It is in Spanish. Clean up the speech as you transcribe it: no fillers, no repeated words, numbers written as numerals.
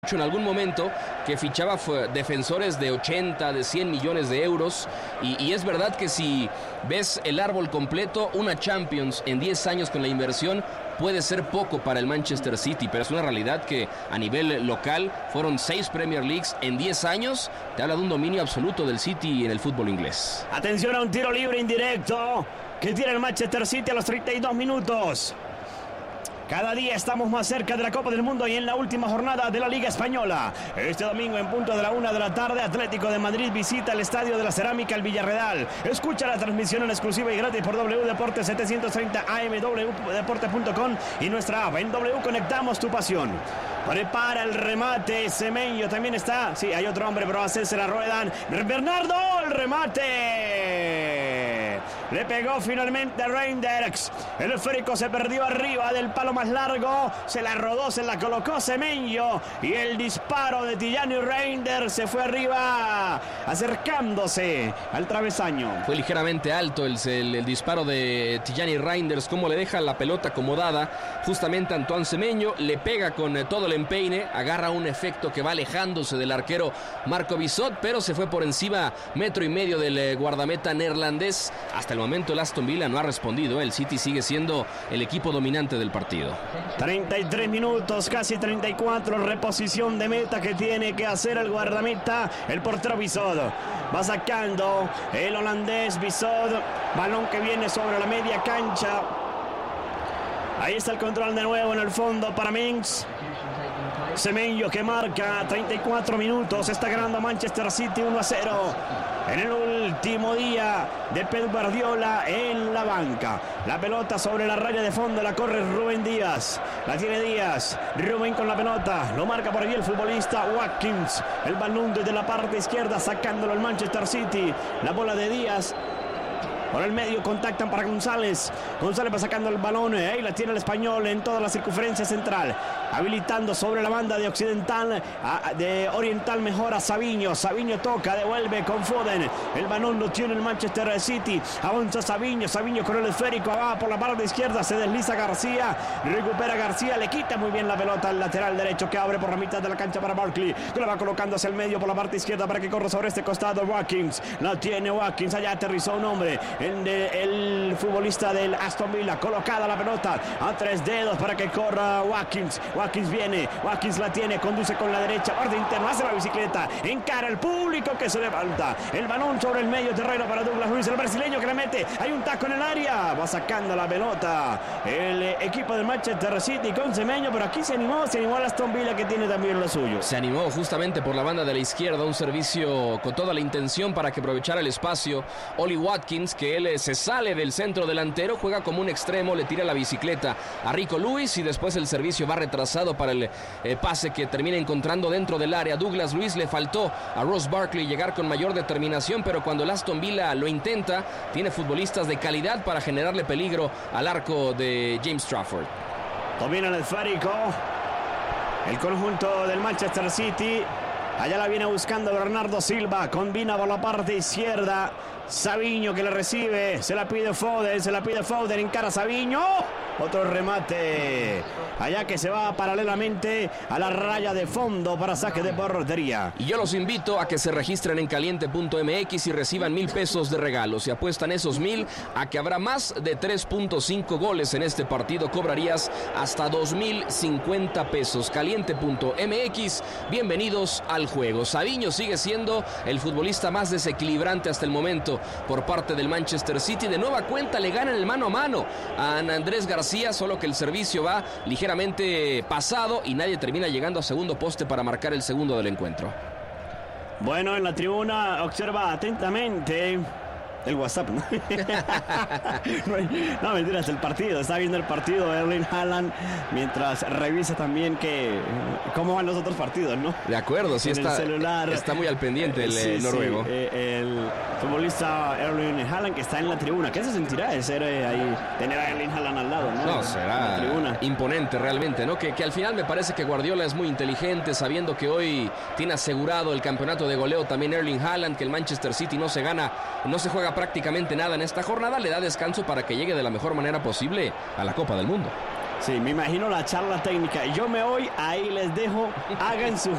En algún momento que fichaba defensores de 80, de 100 millones de euros y es verdad que si ves el árbol completo, una Champions en 10 años con la inversión puede ser poco para el Manchester City, pero es una realidad que a nivel local fueron 6 Premier Leagues en 10 años, te habla de un dominio absoluto del City en el fútbol inglés. Atención a un tiro libre indirecto que tiene el Manchester City a los 32 minutos. Cada día estamos más cerca de la Copa del Mundo y en la última jornada de la Liga Española. Este domingo en punto de la 1 de la tarde, Atlético de Madrid visita el Estadio de la Cerámica, el Villarreal. Escucha la transmisión en exclusiva y gratis por W Deportes 730 AM, wdeportes.com y nuestra app. En W conectamos tu pasión. Prepara el remate, Semenyo también está. Sí, hay otro hombre, pero a hacerse la ruedan. Bernardo, el remate. Le pegó finalmente a Reinders. El esférico se perdió arriba del palo más largo. Se la rodó, se la colocó Semenyo. Y el disparo de Tijani Reinders se fue arriba, acercándose al travesaño. Fue ligeramente alto el disparo de Tijani Reinders. Como le deja la pelota acomodada justamente a Antoine Semenyo. Le pega con todo el empeine. Agarra un efecto que va alejándose del arquero Marco Bissot, pero se fue por encima 1,5 metros del guardameta neerlandés. Hasta el momento el Aston Villa no ha respondido. El City sigue siendo el equipo dominante del partido. 33 minutos, casi 34, reposición de meta que tiene que hacer el guardameta, el portero Bissot. Va sacando el holandés Bissot, balón que viene sobre la media cancha. Ahí está el control de nuevo en el fondo para Mings. Semenyo que marca 34 minutos, está ganando Manchester City 1-0 en el último día de Pep Guardiola en la banca. La pelota sobre la raya de fondo, la corre Rúben Díaz, la tiene Díaz, Rúben con la pelota, lo marca por ahí el futbolista Watkins, el balón desde la parte izquierda sacándolo el Manchester City, la bola de Díaz. Por el medio contactan para González. González va sacando el balón. Ahí la tiene el español en toda la circunferencia central. Habilitando sobre la banda de occidental. De oriental mejor a Savinho. Savinho toca, devuelve con Foden. El balón lo tiene el Manchester City. Avanza Savinho. Savinho con el esférico. Va por la parte izquierda. Se desliza García. Recupera García. Le quita muy bien la pelota al lateral derecho que abre por la mitad de la cancha para Barkley. Que la va colocando hacia el medio por la parte izquierda para que corra sobre este costado Watkins. La tiene Watkins. Allá aterrizó un hombre. El futbolista del Aston Villa, colocada la pelota a 3 dedos para que corra Watkins. Watkins viene, Watkins la tiene, conduce con la derecha, borde interno, hace la bicicleta, encara el público que se levanta. El balón sobre el medio terreno para Douglas Luiz, el brasileño que le mete, hay un taco en el área, va sacando la pelota el equipo del Manchester City con Semenyo, pero aquí se animó al Aston Villa que tiene también lo suyo. Se animó justamente por la banda de la izquierda, un servicio con toda la intención para que aprovechara el espacio. Oli Watkins, que él se sale del centro delantero, juega como un extremo, le tira la bicicleta a Rico Lewis y después el servicio va retrasado para el pase que termina encontrando dentro del área. Douglas Luiz, le faltó a Ross Barkley llegar con mayor determinación, pero cuando el Aston Villa lo intenta, tiene futbolistas de calidad para generarle peligro al arco de James Trafford. Domina el esférico el conjunto del Manchester City. Allá la viene buscando Bernardo Silva, combina por la parte izquierda. Savinho que le recibe, se la pide Foden, encara Savinho. Otro remate. Allá que se va paralelamente a la raya de fondo para saque de portería. Y yo los invito a que se registren en caliente.mx y reciban 1,000 pesos de regalo. Si apuestan esos 1,000 a que habrá más de 3.5 goles en este partido, cobrarías hasta 2,050 pesos. Caliente.mx, bienvenidos al juego. Savinho sigue siendo el futbolista más desequilibrante hasta el momento por parte del Manchester City. De nueva cuenta le ganan el mano a mano a Andrés García, solo que el servicio va ligeramente pasado y nadie termina llegando a segundo poste para marcar el segundo del encuentro. Bueno, en la tribuna observa atentamente el WhatsApp, ¿no? No, mentiras, el partido. Está viendo el partido Erling Haaland mientras revisa también cómo van los otros partidos, ¿no? De acuerdo, sí, está muy al pendiente el noruego. Sí, el futbolista Erling Haaland que está en la tribuna. ¿Qué se sentirá de ser ahí, tener a Erling Haaland al lado, ¿no? No, será imponente realmente, ¿no? Que al final me parece que Guardiola es muy inteligente, sabiendo que hoy tiene asegurado el campeonato de goleo también Erling Haaland, que el Manchester City no se juega prácticamente nada en esta jornada, le da descanso para que llegue de la mejor manera posible a la Copa del Mundo. Sí, me imagino la charla técnica. Yo me voy, ahí les dejo, hagan su